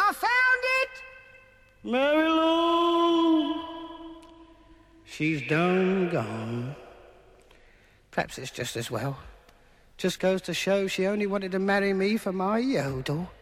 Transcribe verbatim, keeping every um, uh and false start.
I found it! Mary Lou! She's done gone. Perhaps it's just as well. Just goes to show she only wanted to marry me for my yodel.